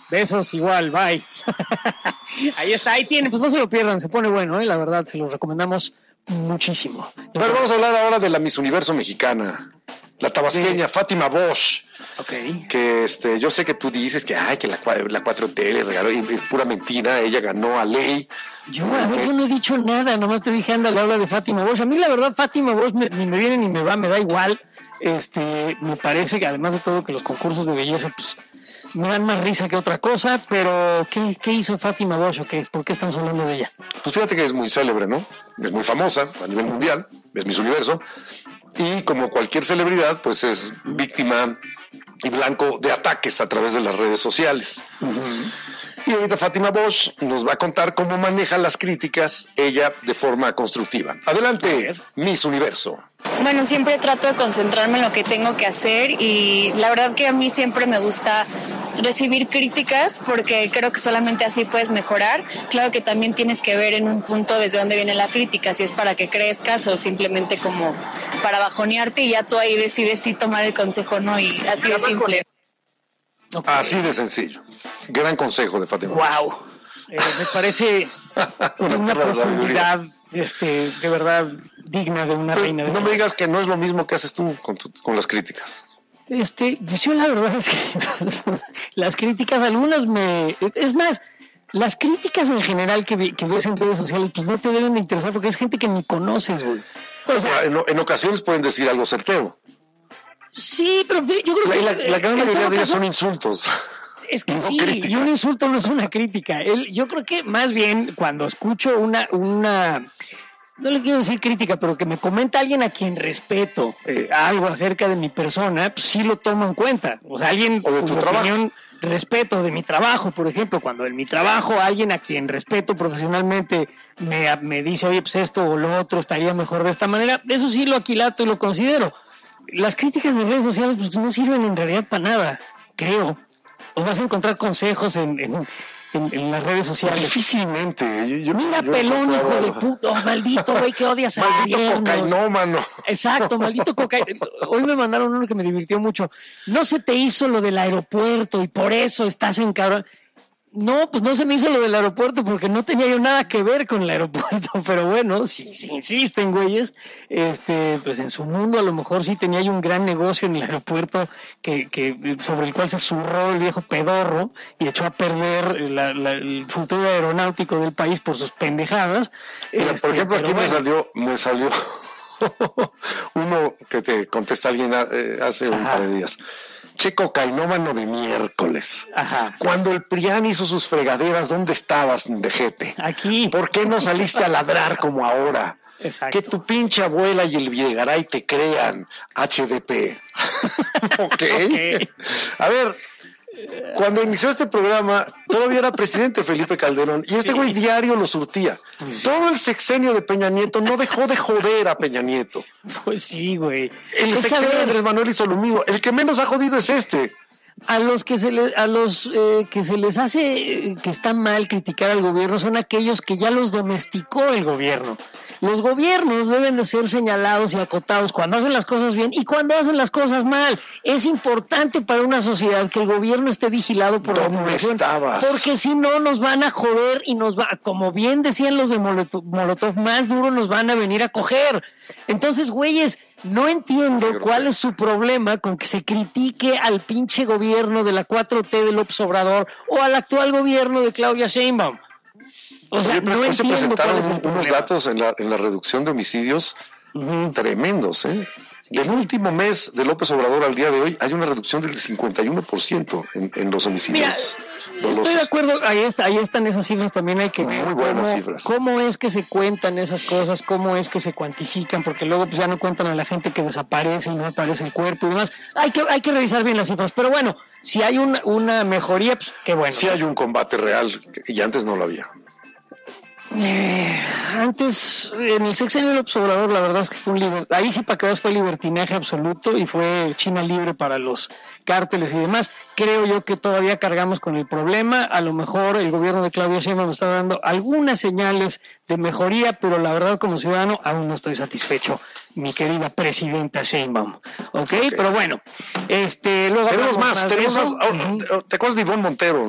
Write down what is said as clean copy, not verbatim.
Besos igual, bye. Ahí está, ahí tiene, pues no se lo pierdan, se pone bueno, la verdad, se los recomendamos muchísimo. Bueno, vamos a hablar ahora de la Miss Universo mexicana, la tabasqueña Fátima Bosch. Okay. Que yo sé que tú dices que la 4T le regaló, y es pura mentira, ella ganó a ley. Yo no he dicho nada, nomás te dije, anda, le habla de Fátima Bosch. A mí la verdad Fátima Bosch ni me viene ni me va, me da igual. Me parece que además de todo que los concursos de belleza pues me dan más risa que otra cosa, pero ¿qué hizo Fátima Bosch o qué? ¿Por qué estamos hablando de ella? Pues fíjate que es muy célebre, ¿no? Es muy famosa a nivel mundial, es Miss Universo, y como cualquier celebridad, pues es víctima y blanco de ataques a través de las redes sociales. Y ahorita Fátima Bosch nos va a contar cómo maneja las críticas ella de forma constructiva. Adelante, Miss Universo. Bueno, siempre trato de concentrarme en lo que tengo que hacer y la verdad que a mí siempre me gusta recibir críticas porque creo que solamente así puedes mejorar. Claro que también tienes que ver en un punto desde dónde viene la crítica, si es para que crezcas o simplemente como para bajonearte y ya tú ahí decides si tomar el consejo o no, y así de simple. Okay. Así de sencillo. Gran consejo de Fátima. Wow. Me parece una profundidad de verdad digna de una reina. No me digas que no es lo mismo que haces tú con las críticas. Yo la verdad es que las críticas, algunas es más, las críticas en general que ves en redes sociales, pues no te deben de interesar porque es gente que ni conoces, güey. O sea, en ocasiones pueden decir algo certero. Sí, pero yo creo que la gran mayoría de ellas son insultos. Es que no sí, críticas. Y un insulto no es una crítica. Yo creo que más bien cuando escucho una no le quiero decir crítica, pero que me comenta alguien a quien respeto algo acerca de mi persona, pues sí lo tomo en cuenta. O sea, alguien o de tu opinión, respeto de mi trabajo, por ejemplo, cuando en mi trabajo alguien a quien respeto profesionalmente me dice, oye, pues esto o lo otro estaría mejor de esta manera, eso sí lo aquilato y lo considero. Las críticas de redes sociales pues no sirven en realidad para nada, creo. O vas a encontrar consejos en las redes sociales. Difícilmente. Mira, pelón, hijo de puta, maldito güey que odias al maldito gobierno. Cocainómano. Exacto, maldito cocainómano. Hoy me mandaron uno que me divirtió mucho. No se te hizo lo del aeropuerto y por eso estás en cabrón. No, pues no se me hizo lo del aeropuerto porque no tenía yo nada que ver con el aeropuerto, pero bueno, si insisten, güeyes, pues en su mundo a lo mejor sí tenía yo un gran negocio en el aeropuerto que sobre el cual se zurró el viejo pedorro y echó a perder el futuro aeronáutico del país por sus pendejadas. Mira, por ejemplo, aquí bueno. me salió uno que te contesta alguien hace un par de días. Che cocainómano de miércoles. Ajá. Cuando el PRIAN hizo sus fregaderas, ¿dónde estabas, dejete? Aquí. ¿Por qué no saliste a ladrar como ahora? Exacto. Que tu pinche abuela y el Videgaray te crean, HDP. Okay. A ver, cuando inició este programa, todavía era presidente Felipe Calderón y este güey diario lo surtía. Todo el sexenio de Peña Nieto no dejó de joder a Peña Nieto. Pues sí, güey. El sexenio de Andrés Manuel hizo lo mismo. El que menos ha jodido es este. A los que se les hace que está mal criticar al gobierno son aquellos que ya los domesticó el gobierno. Los gobiernos deben de ser señalados y acotados cuando hacen las cosas bien y cuando hacen las cosas mal. Es importante para una sociedad que el gobierno esté vigilado por la población. Porque si no nos van a joder y como bien decían los de Molotov, más duro nos van a venir a coger. Entonces, güeyes, no entiendo cuál es su problema con que se critique al pinche gobierno de la 4T de López Obrador o al actual gobierno de Claudia Sheinbaum. O sea, no entiendo se presentaron cuál es el unos datos en la reducción de homicidios tremendos, ¿eh? Del último mes de López Obrador al día de hoy hay una reducción del 51% en los homicidios. Mira, estoy de acuerdo, ahí están esas cifras, también hay que ver muy buenas cifras. Cómo es que se cuentan esas cosas, cómo es que se cuantifican, porque luego pues ya no cuentan a la gente que desaparece y no aparece el cuerpo y demás. Hay que revisar bien las cifras, pero bueno, si hay una mejoría, pues qué bueno. Sí hay un combate real y antes no lo había. Antes, en el sexenio de López Obrador, la verdad es que ahí sí para que veas fue libertinaje absoluto y fue China libre para los cárteles y demás. Creo yo que todavía cargamos con el problema. A lo mejor el gobierno de Claudia Sheinbaum me está dando algunas señales de mejoría, pero la verdad como ciudadano aún no estoy satisfecho, mi querida presidenta Sheinbaum. ¿Ok? Pero bueno, luego tenemos más. ¿Te acuerdas de Ivonne Montero?